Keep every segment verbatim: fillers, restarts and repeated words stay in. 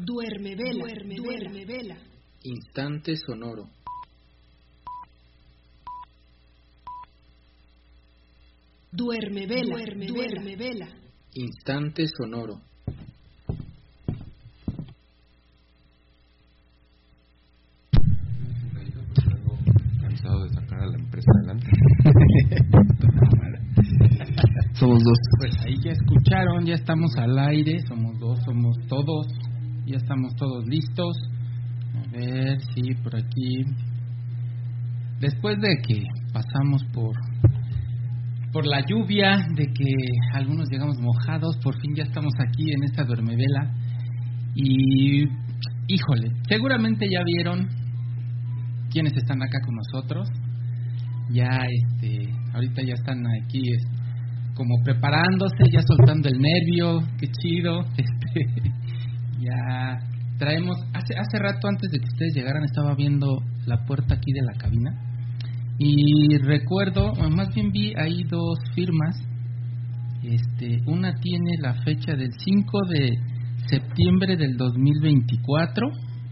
Duerme vela, duerme, duerme vela. Instante sonoro. Duerme vela, duerme, duerme vela. Instante sonoro. Cansado de sacar a la empresa adelante. Somos dos. Pues ahí ya escucharon, ya estamos al aire, somos dos, somos todos, ya estamos todos listos. A ver, sí, por aquí. Después de que pasamos por por la lluvia, de que algunos llegamos mojados, por fin ya estamos aquí en esta duermevela. Y, híjole, seguramente ya vieron quiénes están acá con nosotros. Ya, este, ahorita ya están aquí, este, como preparándose, ya soltando el nervio, qué chido. Este, ya traemos, hace hace rato antes de que ustedes llegaran estaba viendo la puerta aquí de la cabina y recuerdo, o más bien vi ahí dos firmas. Este, una tiene la fecha del cinco de septiembre del dos mil veinticuatro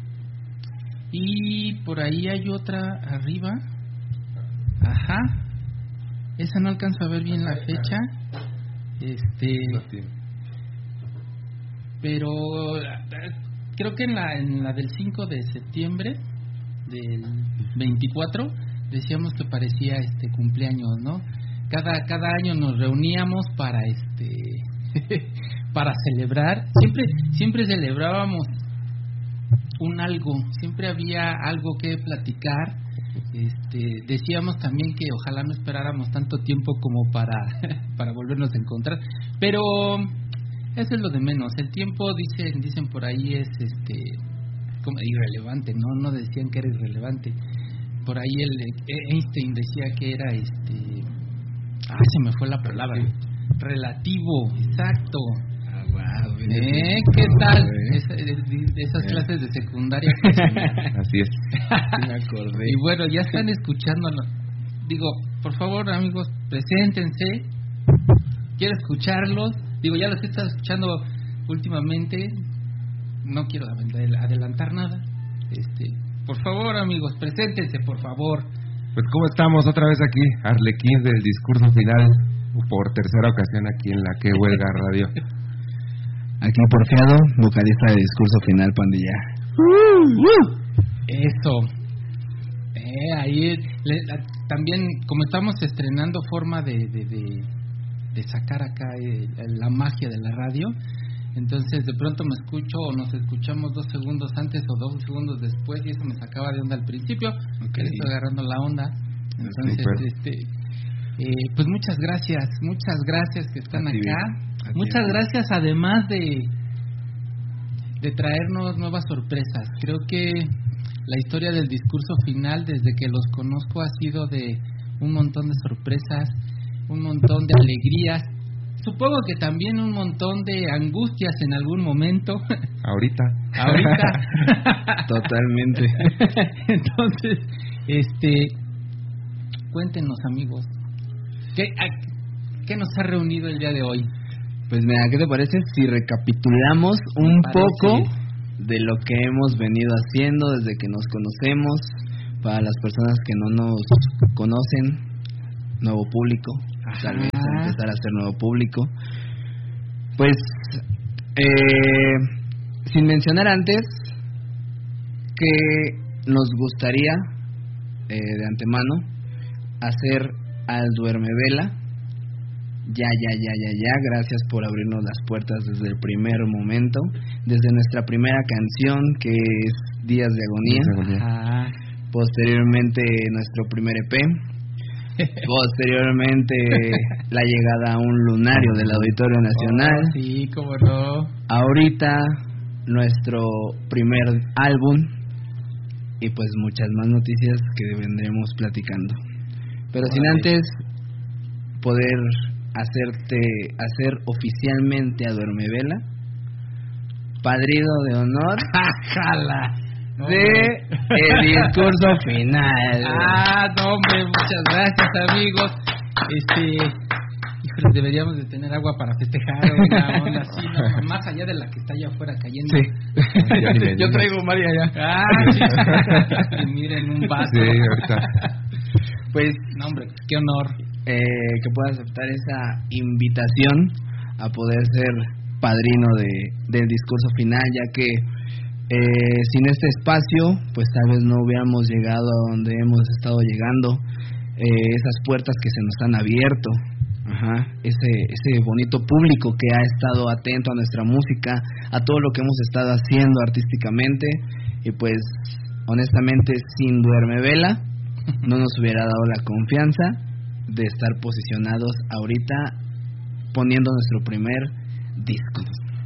y por ahí hay otra arriba. Ajá. Esa no alcanzo a ver bien la fecha. Este, pero creo que en la en la del cinco de septiembre del veinticuatro decíamos que parecía este cumpleaños, ¿no? Cada cada año nos reuníamos para este para celebrar, siempre siempre celebrábamos un algo, siempre había algo que platicar. Este, decíamos también que ojalá no esperáramos tanto tiempo como para para volvernos a encontrar, pero eso es lo de menos. El tiempo, dicen dicen por ahí, es este como irrelevante, no no decían que era irrelevante. Por ahí el Einstein decía que era este ah se me fue la palabra, relativo, exacto. Ah, wow, ¿Eh? ¿Qué tal? Esa, de, de esas yeah. clases de secundaria. Así es. Sí me acordé. Y bueno, ya están escuchándonos. Digo, por favor, amigos, preséntense. Quiero escucharlos. Digo, ya los he estado escuchando últimamente. No quiero adelantar nada. Este, por favor, amigos, preséntense, por favor. Pues, ¿cómo estamos? Otra vez aquí, Arlequín del discurso final, por tercera ocasión aquí en la Que Huelga Radio. Aquí Porfiado, vocalista de discurso final, pandilla. Uh, uh. Eso. Eh, ahí le, la, también, como estamos estrenando forma de, de, de, de sacar acá eh, la magia de la radio, entonces de pronto me escucho o nos escuchamos dos segundos antes o dos segundos después y eso me sacaba de onda al principio. Okay. Estoy agarrando la onda. Entonces, Super. este, eh, pues muchas gracias, muchas gracias que están Así acá. Bien. Muchas gracias, además de de traernos nuevas sorpresas. Creo que la historia del discurso final, desde que los conozco, ha sido de un montón de sorpresas, un montón de alegrías, supongo que también un montón de angustias en algún momento. Ahorita. Ahorita. Totalmente. Entonces, este, cuéntenos, amigos, ¿qué, a, ¿qué nos ha reunido el día de hoy? Pues mira, ¿qué te parece si recapitulamos un poco de lo que hemos venido haciendo desde que nos conocemos? Para las personas que no nos conocen, nuevo público, Ajá. tal vez empezar a ser nuevo público. Pues, eh, sin mencionar antes que nos gustaría, eh, de antemano, hacer al Duermevela. Ya, ya, ya, ya, ya, gracias por abrirnos las puertas desde el primer momento, desde nuestra primera canción, que es Días de Agonía, Ajá. posteriormente nuestro primer E P, posteriormente la llegada a un lunario del Auditorio Nacional, oh, sí, cómo no, ahorita nuestro primer álbum, y pues muchas más noticias que vendremos platicando, pero Ay. sin antes poder hacerte hacer oficialmente a Duermevela padrino de honor ¡Jala! de el discurso final. Ah, no, hombre, muchas gracias, amigos. Este, híjole, deberíamos de tener agua para festejar o una onda así, ¿no? Más allá de la que está allá afuera cayendo. Sí. Yo traigo María allá. Ah, sí. Y miren, un vaso. Sí, ahorita. Pues, no, hombre, qué honor. Eh, que pueda aceptar esa invitación a poder ser padrino de, del discurso final, ya que eh, sin este espacio, pues tal vez no hubiéramos llegado a donde hemos estado llegando, eh, esas puertas que se nos han abierto, ajá, ese, ese bonito público que ha estado atento a nuestra música, a todo lo que hemos estado haciendo artísticamente, y pues honestamente sin Duerme Vela no nos hubiera dado la confianza de estar posicionados ahorita poniendo nuestro primer disco.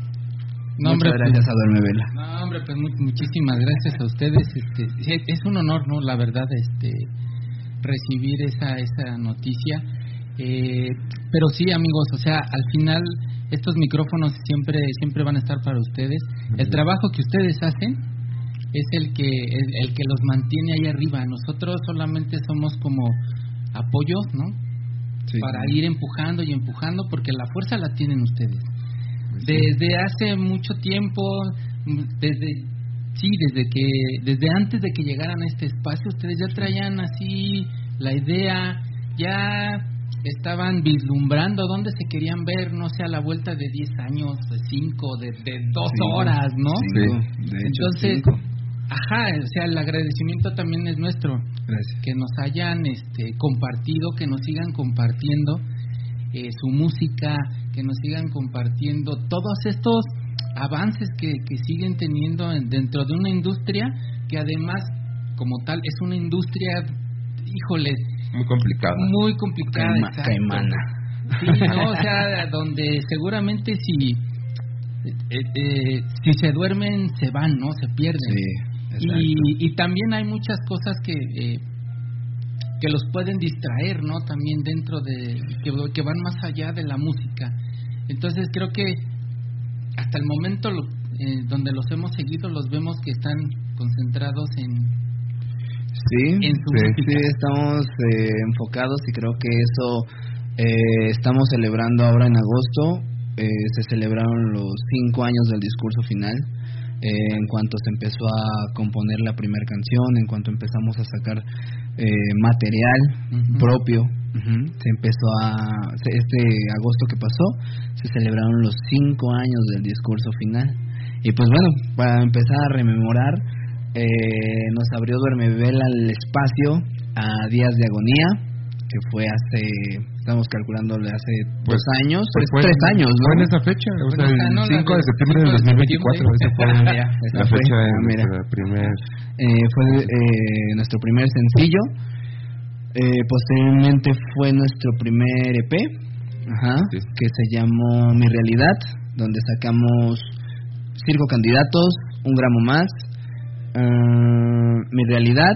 No, Muchas hombre, gracias pues, a Duerme Vela. No, hombre, pues mu- muchísimas gracias a ustedes. Este, sí, es un honor, ¿no? La verdad, este, recibir esa esa noticia. Eh, pero sí, amigos, o sea, al final estos micrófonos siempre siempre van a estar para ustedes. El trabajo que ustedes hacen es el que el, el que los mantiene ahí arriba. Nosotros solamente somos como apoyos, ¿no? Sí. Para ir empujando y empujando, porque la fuerza la tienen ustedes. Desde hace mucho tiempo, desde sí, desde que desde antes de que llegaran a este espacio, ustedes ya traían así la idea, ya estaban vislumbrando dónde se querían ver, no sé, a la vuelta de diez años, de cinco, de, de dos Sí, horas, ¿no? sí, de hecho, Entonces, cinco. ajá, o sea, el agradecimiento también es nuestro. Gracias. Que nos hayan este, compartido, que nos sigan compartiendo eh, su música, que nos sigan compartiendo todos estos avances que, que siguen teniendo en, dentro de una industria que además, como tal, es una industria, híjole, Muy complicado. muy complicada. Caima- exacto. caimana. Sí, no, o sea, donde seguramente si eh, eh, si se duermen se van, ¿no? Se pierden. Sí, exacto. Y, y también hay muchas cosas que eh, que los pueden distraer, ¿no? También dentro de que, que van más allá de la música. Entonces creo que hasta el momento lo, eh, donde los hemos seguido los vemos que están concentrados en Sí, en su sí, música. sí, estamos eh, enfocados y creo que eso eh, estamos celebrando ahora en agosto. Eh, se celebraron los cinco años del discurso final. Eh, en cuanto se empezó a componer la primera canción, en cuanto empezamos a sacar eh, material Ujú. propio, ujú, se empezó a se- este agosto que pasó se celebraron los cinco años del discurso final. Y pues bueno, para empezar a rememorar, eh, nos abrió Duerme Vela el espacio a Días de Agonía, que fue hace, estamos calculándole hace Pues, dos años, pues tres, fue tres en- años, ¿no? Fue en esa fecha, o sea, Bueno, el no, la cinco de del septiembre del cinco de dos mil veinticuatro. Esa fue Ah, mira, esa la fue, fecha de ah, mira. nuestra primer. Eh, fue eh, nuestro primer sencillo. Eh, posteriormente fue nuestro primer E P, ajá, Sí. que se llamó Mi Realidad, donde sacamos Circo Candidatos, Un Gramo Más, eh, Mi Realidad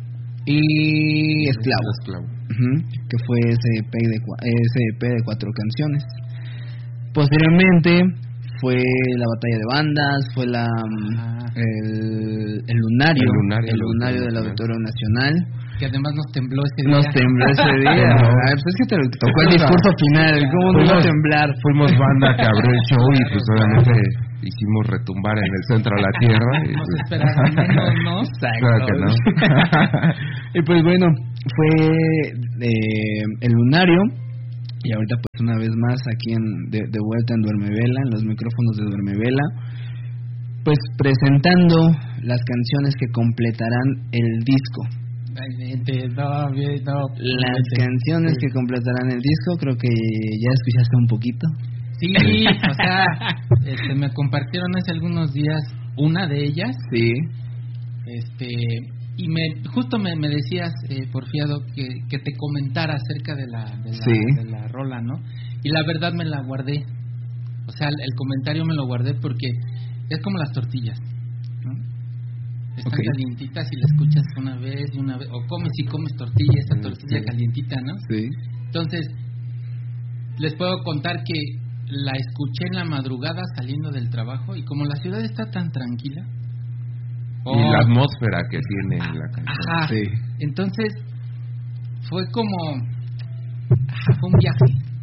y Esclavo, Esclavo. ujú, que fue ese E P de, cua- ese E P de cuatro canciones. Posteriormente fue la batalla de bandas, fue la mm, Ah. el, el lunario, El lunario, el el lunario del Auditorio Auditorio Nacional. que además nos tembló ese día. Nos tembló ese día. No. Ay, pues es que te tocó el discurso final, ¿cómo no iba a temblar? Fuimos banda que abrió el show y pues obviamente hicimos retumbar en el centro de la tierra. Y, Nos pues, esperaban menos, ¿no? claro que no. Y pues bueno, fue eh, el lunario. Y ahorita pues una vez más aquí en, de, de vuelta en Duerme Vela, en los micrófonos de Duerme Vela, pues presentando las canciones que completarán el disco. Ay, gente, no, bien, no, Las gente. canciones que completarán el disco, creo que ya escuchaste un poquito. Sí, o sea, este, me compartieron hace algunos días una de ellas, Sí. este, y me justo me, me decías, eh, Porfiado, que, que te comentara acerca de la, de la, Sí. de la rola, ¿no? Y la verdad me la guardé, o sea, el, el comentario me lo guardé porque es como las tortillas, ¿no? Están Ok. calientitas y la escuchas una vez y una vez, o comes y comes tortilla, esa tortilla Sí. calientita, ¿no? Sí. Entonces, les puedo contar que la escuché en la madrugada saliendo del trabajo y como la ciudad está tan tranquila. y oh, la atmósfera que tiene la canción. Ajá. Sí. Entonces, fue como. Ajá, fue un viaje.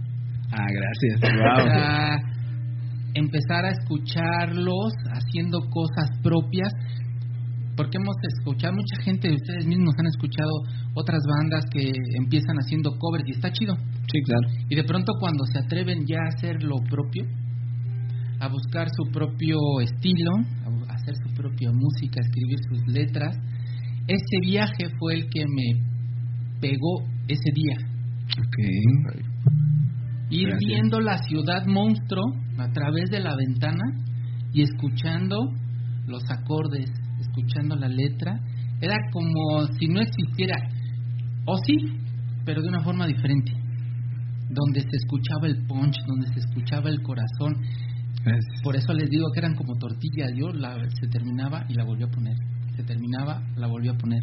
Ah, gracias. Wow. Para empezar a escucharlos haciendo cosas propias, porque hemos escuchado, mucha gente, ustedes mismos han escuchado otras bandas que empiezan haciendo covers y está chido. Sí, claro. Y de pronto cuando se atreven ya a hacer lo propio, a buscar su propio estilo, a hacer su propia música, a escribir sus letras, ese viaje fue el que me pegó ese día. Okay. Ir Gracias. viendo la ciudad monstruo a través de la ventana y escuchando los acordes, escuchando la letra, era como si no existiera, o sí, pero de una forma diferente, donde se escuchaba el punch, donde se escuchaba el corazón. Gracias. Por eso les digo que eran como tortillas. Yo la, se terminaba y la volví a poner, se terminaba, la volví a poner.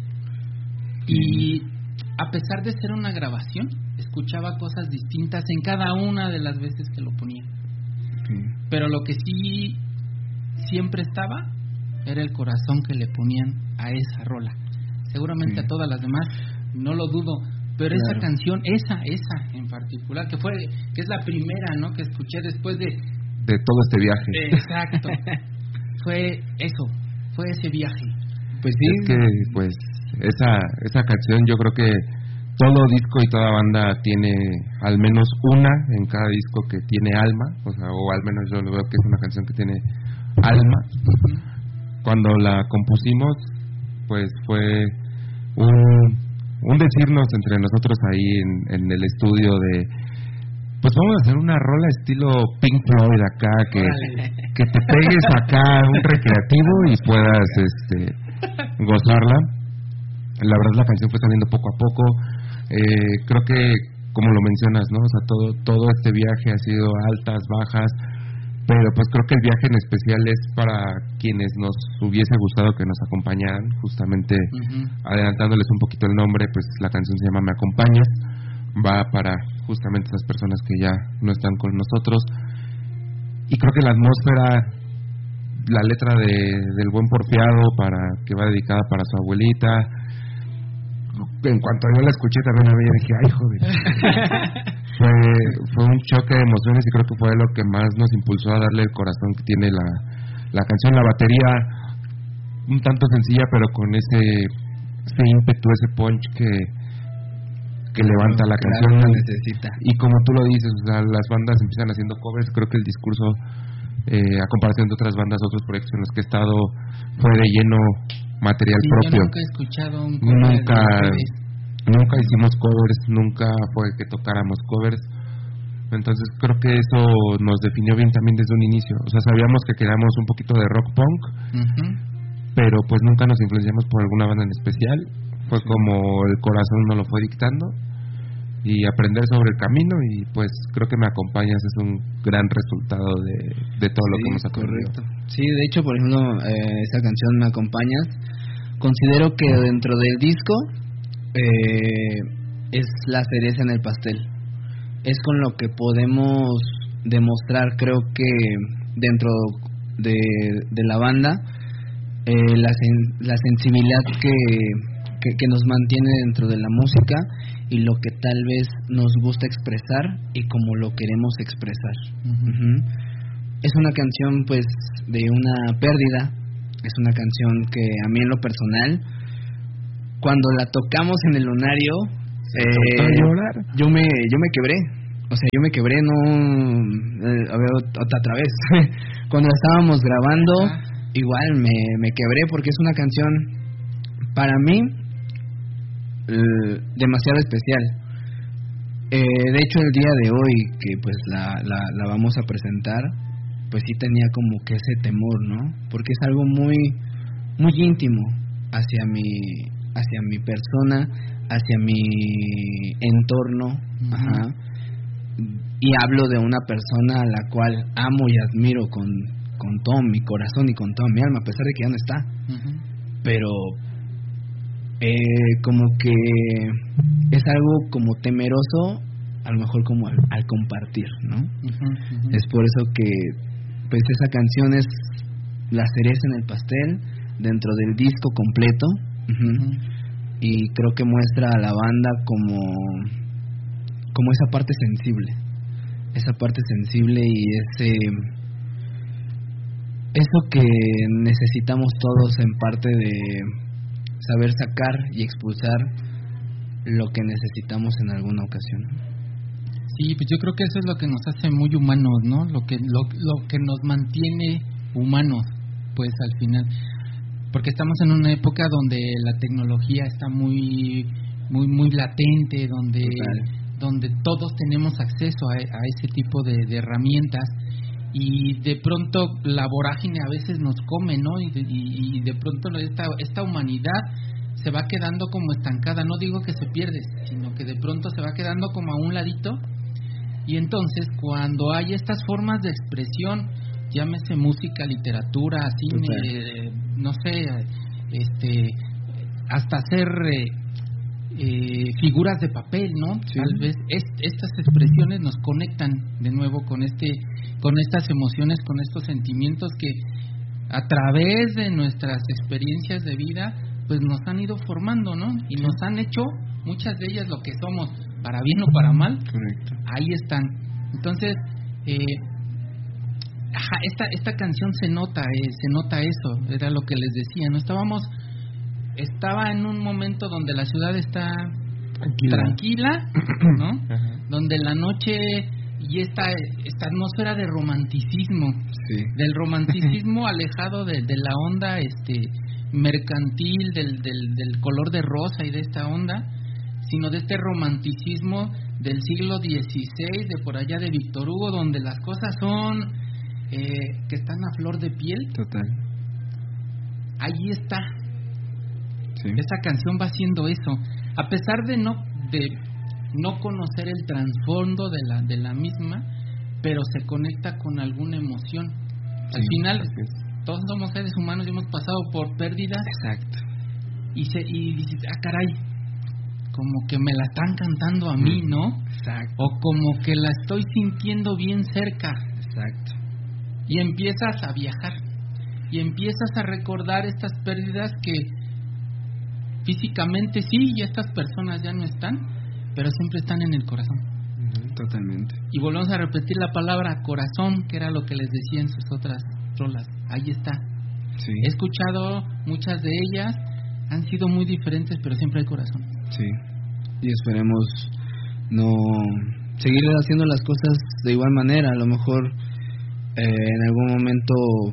Y a pesar de ser una grabación, escuchaba cosas distintas en cada una de las veces que lo ponía. Okay. Pero lo que sí siempre estaba era el corazón que le ponían a esa rola. Seguramente Sí. a todas las demás, no lo dudo, pero Claro. esa canción, esa, esa en particular, que fue, que es la primera, ¿no?, que escuché después de... De todo este viaje. Exacto. Fue eso, fue ese viaje. Pues sí. Es que, pues, esa, esa canción yo creo que todo disco y toda banda tiene al menos una en cada disco que tiene alma, o sea, o al menos yo lo veo que es una canción que tiene alma. Cuando la compusimos, pues fue un, un decirnos entre nosotros ahí en, en el estudio de, pues vamos a hacer una rola estilo Pink Floyd acá, que, que te pegues acá un recreativo y puedas este gozarla. La verdad la canción fue saliendo poco a poco. Eh, creo que, como lo mencionas, ¿no? O sea, todo todo este viaje ha sido altas, bajas, pero pues creo que el viaje en especial es para quienes nos hubiese gustado que nos acompañaran. Justamente, Uh-huh. adelantándoles un poquito el nombre, pues la canción se llama Me Acompañas, va para justamente esas personas que ya no están con nosotros. Y creo que la atmósfera, la letra de, del Buen Porfiado, para que va dedicada para su abuelita. En cuanto yo la escuché también a mí dije, ay joder. fue, fue un choque de emociones y creo que fue lo que más nos impulsó a darle el corazón que tiene la, la canción. La batería un tanto sencilla, pero con ese, ese ímpetu, ese punch que, que levanta la Claro, canción. lo necesita. Y como tú lo dices, o sea, las bandas empiezan haciendo covers. Creo que el discurso, eh, a comparación de otras bandas, otros proyectos en los que he estado, fue de lleno material Sí, propio. yo nunca he escuchado un cover Nunca, de ustedes. nunca hicimos covers, nunca fue que tocáramos covers. Entonces creo que eso nos definió bien también desde un inicio. O sea, sabíamos que queríamos un poquito de rock punk, Ujú. pero pues nunca nos influenciamos por alguna banda en especial. Fue como el corazón nos lo fue dictando y aprender sobre el camino, y pues creo que Me Acompañas es un gran resultado de, de todo lo Sí, que hemos aprendido. correcto. Sí, de hecho, por ejemplo, eh, esta canción Me Acompañas, considero que dentro del disco eh, es la cereza en el pastel. Es con lo que podemos demostrar, creo que dentro de, de la banda, eh, la, sen- la sensibilidad que, que, que nos mantiene dentro de la música y lo que tal vez nos gusta expresar y como lo queremos expresar. Ujú. Ujú. Es una canción pues de una pérdida, es una canción que a mí en lo personal, cuando la tocamos en el lunario, soltó a llorar. yo me yo me quebré, o sea, yo me quebré, no, eh, a ver, ot- otra vez, cuando la estábamos grabando, Ajá. igual me, me quebré porque es una canción para mí eh, demasiado especial. Eh, de hecho, el día de hoy que pues la, la, la vamos a presentar, pues sí tenía como que ese temor, ¿no? Porque es algo muy muy íntimo hacia mi hacia mi persona, hacia mi entorno, Ujú. ajá. Y hablo de una persona a la cual amo y admiro con, con todo mi corazón y con toda mi alma, a pesar de que ya no está. Ujú. Pero eh, como que es algo como temeroso, a lo mejor como al, al compartir, ¿no? Ujú, ujú. Es por eso que pues esa canción es la cereza en el pastel dentro del disco completo. Ujú. Ujú. Y creo que muestra a la banda como como esa parte sensible. esa parte sensible y ese eso que necesitamos todos en parte de saber sacar y expulsar lo que necesitamos en alguna ocasión. Sí, pues yo creo que eso es lo que nos hace muy humanos, ¿no? Lo que lo, lo que nos mantiene humanos, pues al final, porque estamos en una época donde la tecnología está muy muy muy latente, donde Total. donde todos tenemos acceso a, a ese tipo de, de herramientas y de pronto la vorágine a veces nos come, ¿no? Y, y, y de pronto esta esta humanidad se va quedando como estancada, no digo que se pierde, sino que de pronto se va quedando como a un ladito. Y entonces cuando hay estas formas de expresión, llámese música, literatura, cine, eh, no sé, este, hasta hacer eh, eh, figuras de papel, ¿no? Sí. Tal vez es, estas expresiones nos conectan de nuevo con este, con estas emociones, con estos sentimientos que a través de nuestras experiencias de vida, pues nos han ido formando, ¿no? Y nos han hecho muchas de ellas lo que somos, para bien o para mal. Correcto. Ahí están. Entonces, eh, ajá, esta esta canción se nota, eh, se nota eso, era lo que les decía, no estábamos, estaba en un momento donde la ciudad está tranquila, tranquila ¿no? Ajá. Donde la noche y esta esta atmósfera de romanticismo, sí. del romanticismo alejado de, de la onda este mercantil, del, del del color de rosa y de esta onda, sino de este romanticismo del siglo dieciséis, de por allá de Víctor Hugo, donde las cosas son eh, que están a flor de piel. Total. Ahí está. Sí. Esa canción va haciendo eso, a pesar de no de no conocer el trasfondo de la de la misma, pero se conecta con alguna emoción. Al sí, final, todos somos seres humanos y hemos pasado por pérdidas. Exacto. Y se y dices, ah, caray, como que me la están cantando a mí, ¿no? Exacto. O como que la estoy sintiendo bien cerca. Exacto. Y empiezas a viajar. Y empiezas a recordar estas pérdidas que físicamente sí, y estas personas ya no están, pero siempre están en el corazón. Uh-huh, totalmente. Y volvemos a repetir la palabra corazón, que era lo que les decía en sus otras rolas. Ahí está. Sí. He escuchado muchas de ellas, han sido muy diferentes, pero siempre hay corazón. Sí, y esperemos no seguir haciendo las cosas de igual manera. A lo mejor eh, en algún momento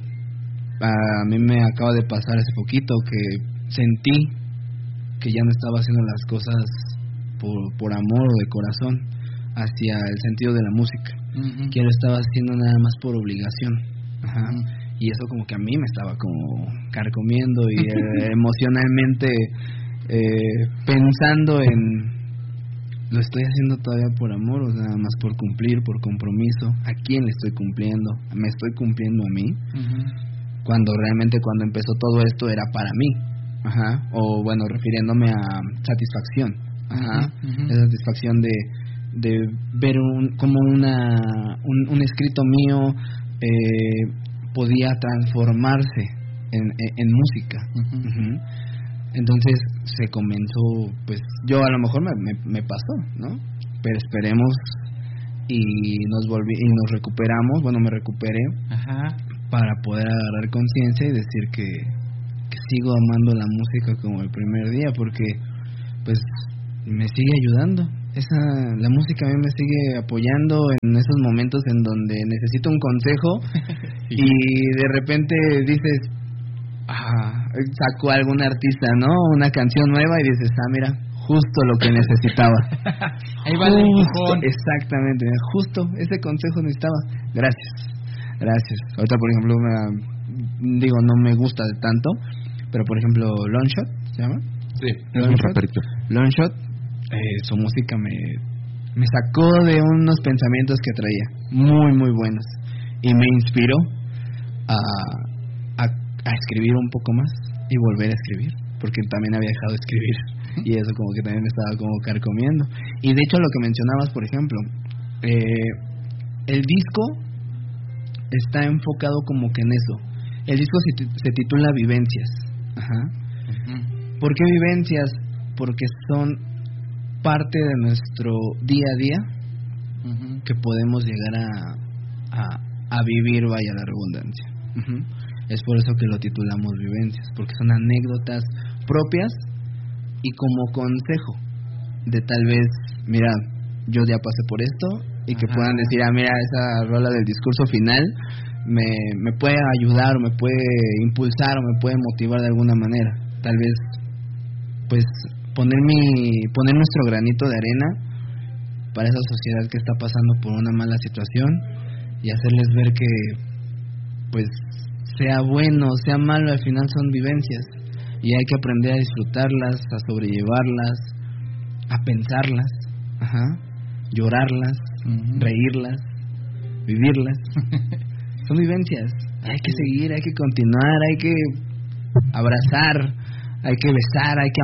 a mí me acaba de pasar hace poquito que sentí que ya no estaba haciendo las cosas por, por amor o de corazón hacia el sentido de la música, uh-huh. que lo estaba haciendo nada más por obligación. Ajá. Uh-huh. Y eso como que a mí me estaba como carcomiendo y eh, emocionalmente eh, pensando en lo estoy haciendo todavía por amor o nada más por cumplir, por compromiso. ¿A quién le estoy cumpliendo? ¿Me estoy cumpliendo a mí? Uh-huh. Cuando realmente cuando empezó todo esto era para mí. Ajá. O bueno, refiriéndome a satisfacción. Ajá. Uh-huh. La satisfacción de de ver un, como una un, un escrito mío eh, podía transformarse en, en, en música. Uh-huh. Uh-huh. Entonces se comenzó, pues yo a lo mejor me, me, me pasó, ¿no? Pero esperemos y nos volví y nos recuperamos, bueno, me recuperé. Ajá. Para poder agarrar conciencia y decir que, que sigo amando la música como el primer día, porque pues me sigue ayudando. Esa la música a mí me sigue apoyando en esos momentos en donde necesito un consejo sí. Y de repente dices, ah, sacó algún artista, ¿no? Una canción nueva y dices, ah, mira, justo lo que necesitaba. Ahí va el empujón. Exactamente, justo ese consejo necesitaba. Gracias, gracias. Ahorita, por ejemplo, me, digo, no me gusta tanto, pero por ejemplo, Longshot, ¿se llama? Sí, es un raperito. Longshot. Eh, su música me, me sacó de unos pensamientos que traía muy muy buenos y me inspiró a, a, a escribir un poco más y volver a escribir, porque también había dejado de escribir y eso como que también me estaba como carcomiendo. Y de hecho lo que mencionabas, por ejemplo, eh, el disco está enfocado como que en eso. El disco se, se titula Vivencias. Ajá. Uh-huh. ¿Por qué vivencias? Porque son parte de nuestro día a día, uh-huh. que podemos llegar a, a, a vivir, vaya la redundancia. Uh-huh. Es por eso que lo titulamos vivencias, porque son anécdotas propias y como consejo de tal vez, mira, yo ya pasé por esto, y que Ajá. puedan decir, ah, mira, esa rola del discurso final me, me puede ayudar, o me puede impulsar, o me puede motivar de alguna manera. Tal vez, pues, poner mi poner nuestro granito de arena para esa sociedad que está pasando por una mala situación y hacerles ver que, pues, sea bueno, sea malo, al final son vivencias y hay que aprender a disfrutarlas, a sobrellevarlas, a pensarlas, ajá, llorarlas, uh-huh. reírlas, vivirlas. Son vivencias, hay que seguir, hay que continuar, hay que abrazar, hay que besar, hay que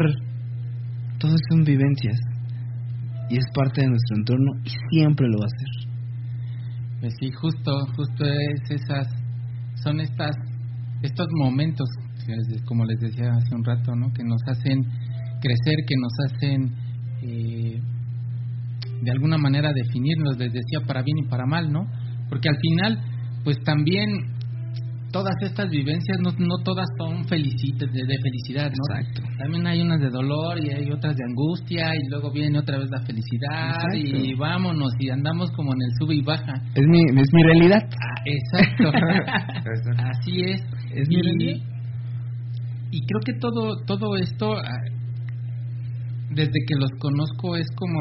amar. Todas son vivencias y es parte de nuestro entorno y siempre lo va a ser. Pues sí, justo, justo es esas, son estas, estos momentos, como les decía hace un rato, ¿no? Que nos hacen crecer, que nos hacen eh, de alguna manera definirnos, les decía, para bien y para mal, ¿no? Porque al final, pues también todas estas vivencias no, no todas son felicitas de, de felicidad, ¿no? Exacto. También hay unas de dolor y hay otras de angustia y luego viene otra vez la felicidad. Exacto. Y vámonos y andamos como en el sube y baja. Es mi es mi realidad. Ah, exacto. Así es. Es y, mi realidad. Y creo que todo todo esto, desde que los conozco, es como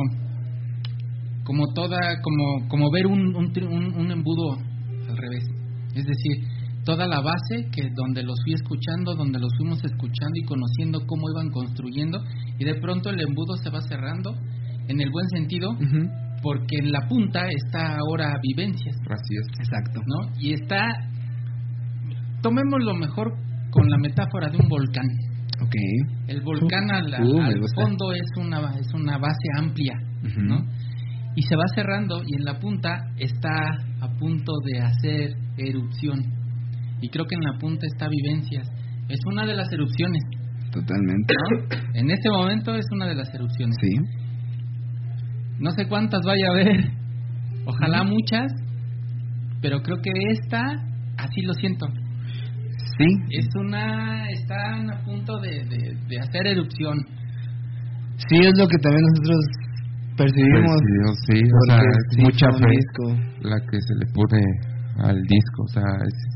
como toda como como ver un un, un, un embudo al revés. Es decir, toda la base que donde los fui escuchando, donde los fuimos escuchando y conociendo cómo iban construyendo, y de pronto el embudo se va cerrando en el buen sentido, uh-huh. porque en la punta está ahora vivencias. Así es. Exacto. ¿No? Y está, tomémoslo mejor con la metáfora de un volcán. Okay. El volcán al, al, uh, al fondo es una es una base amplia, uh-huh. ¿no? Y se va cerrando y en la punta está a punto de hacer erupción. Y creo que en la punta está vivencias. Es una de las erupciones. Totalmente. ¿No? En este momento es una de las erupciones. Sí. No sé cuántas vaya a haber. Ojalá ¿Mm? muchas. Pero creo que esta, así lo siento. Sí. Es una, están a punto de, de, de hacer erupción. Sí, es lo que también nosotros percibimos. Percibimos, sí, o sea, es sí, mucha fe disco. La que se le pone al disco, o sea, es,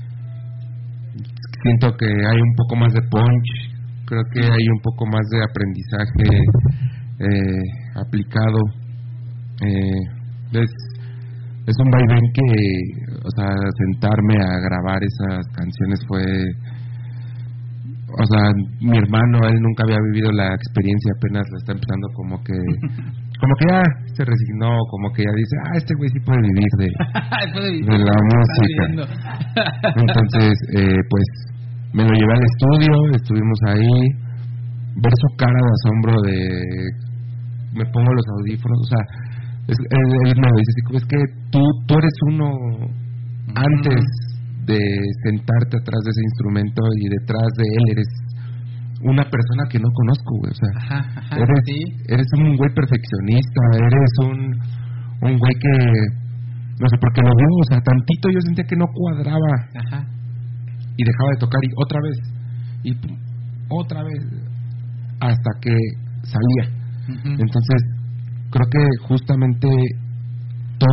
siento que hay un poco más de punch, creo que hay un poco más de aprendizaje eh, aplicado. Eh, es, es un vaivén que, o sea, sentarme a grabar esas canciones fue, o sea, mi hermano, él nunca había vivido la experiencia, apenas la está empezando, como que como que ya se resignó, como que ya dice, ah, este güey sí puede vivir de, puede vivir, de la música. Entonces, eh, pues me lo llevé al estudio, estuvimos ahí, ver su cara de asombro de, me pongo los audífonos, o sea, es, él, él me dice, así como, es que tú, tú eres uno antes de sentarte atrás de ese instrumento y detrás de él eres una persona que no conozco, güey, o sea, ajá, ajá, eres, sí. eres un güey perfeccionista, eres un un güey que, no sé, porque lo vio, o sea, tantito yo sentía que no cuadraba, ajá. y dejaba de tocar y otra vez, y pum, otra vez, hasta que salía. Uh-huh. Entonces, creo que justamente